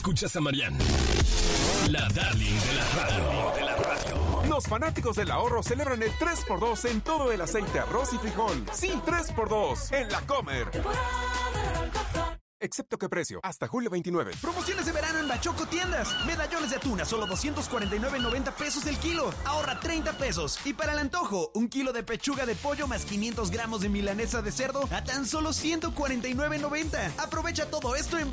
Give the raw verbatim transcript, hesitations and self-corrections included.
Escuchas a Marianne, la darling de la radio. De la radio. Los fanáticos del ahorro celebran el tres por dos en todo el aceite, arroz y frijol. Sí, tres por dos en La Comer. Excepto que precio, hasta julio veintinueve. Promociones de verano en Bachoco Tiendas. Medallones de atún a solo doscientos cuarenta y nueve noventa pesos el kilo. Ahorra treinta pesos. Y para el antojo, un kilo de pechuga de pollo más quinientos gramos de milanesa de cerdo a tan solo ciento cuarenta y nueve noventa. Aprovecha todo esto en